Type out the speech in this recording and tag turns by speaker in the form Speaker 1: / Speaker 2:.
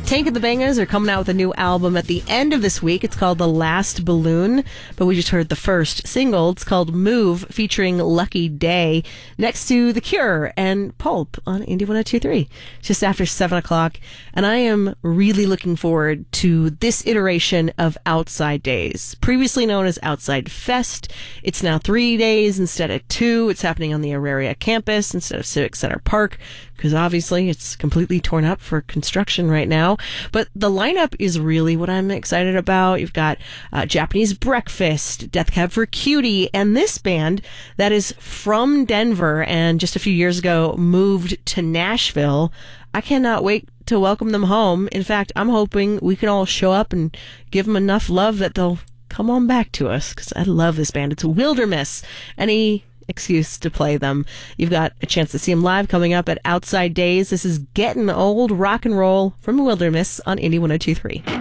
Speaker 1: Tank and the Bangas are coming out with a new album at the end of this week. It's called The Last Balloon, but we just heard the first single. It's called Move, featuring Lucky Day, next to The Cure and Pulp on Indie 102.3, just after 7 o'clock. And I am really looking forward to this iteration of Outside Days, previously known as Outside Fest. It's now 3 days instead of 2. It's happening on the Auraria campus instead of Civic Center Park, because obviously it's completely torn up for construction right now. But the lineup is really what I'm excited about. You've got Japanese Breakfast, Death Cab for Cutie, and this band that is from Denver and just a few years ago moved to Nashville. I cannot wait to welcome them home. In fact, I'm hoping we can all show up and give them enough love that they'll come on back to us, because I love this band. It's Wilderness. Any excuse to play them. You've got a chance to see them live coming up at Outside Days. This is Getting Old Rock and Roll from Wilderness on Indie 102.3.